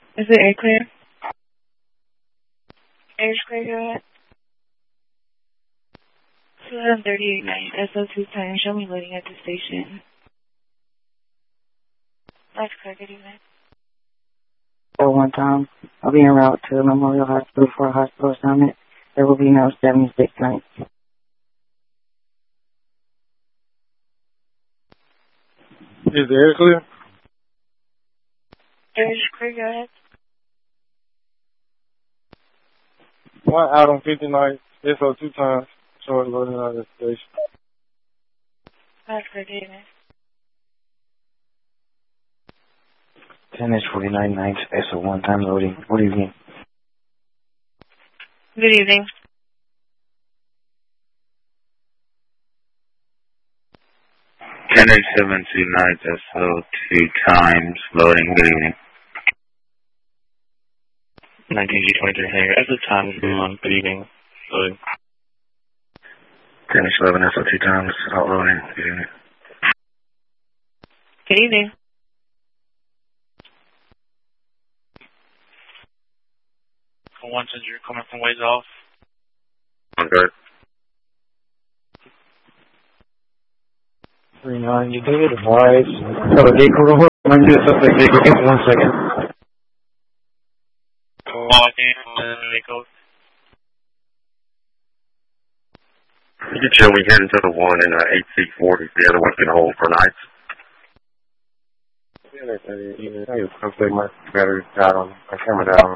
Is it air clear? Air clear, go ahead. 238 SO2 time, show me loading at the station. That's clear, good evening. For one time, I'll be en route to Memorial Hospital for a hospital assignment. There will be no 76 nights. Is the air clear? Air is clear, go ahead. One out on 59, SO2 times, showing loading out of the station. That's clear, good evening. 10-49 nights, SO1 time loading. Good evening. Good evening. 10-72 nights, SO2 times loading. Good evening. 19G23 Hangar, as the time is going on. Good evening. Loading. 10-11 SO2 times, out loading. Good evening. Good evening. One, since you're coming from ways off. I'm good. 39, you did advise. Got a gate code over. I'm going to do something big. Give me 1 second. You can show me heading to the one in 8C40. The other one's going to hold for nights. Yeah, I'll take my battery down, my camera down.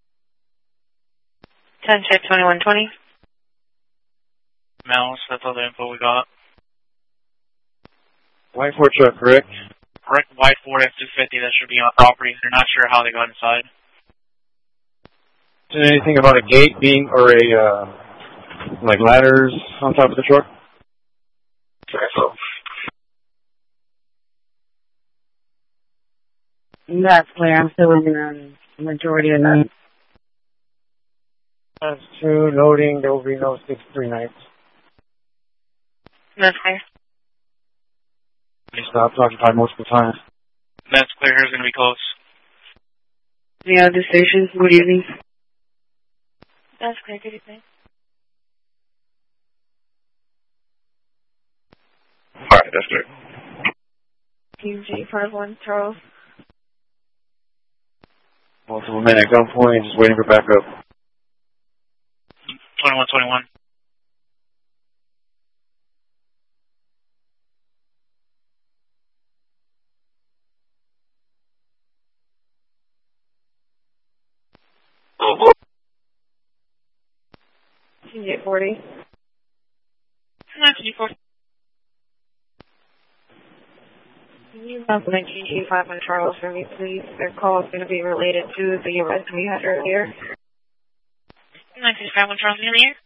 10-2120. Mouse, that's all the info we got. White Ford truck, correct? Correct, white Ford F-250, that should be on property. They're not sure how they got inside. Is there anything about a gate being, or a, like ladders on top of the truck? That's clear. I'm still in the majority of nights. That's 2, loading. There will be no 63 nights. That's clear. It's occupied multiple times. That's clear, here's going to be close. The other station, good evening. That's clear, good evening. Alright, that's good. TG51 Charles. Multiple men at gunpoint, just waiting for backup. 2121. TG40. 19G40. Can you have 19G5 on Charles for me, please? Their call is going to be related to the arrest we had earlier. 19G5 on Charles, in the air?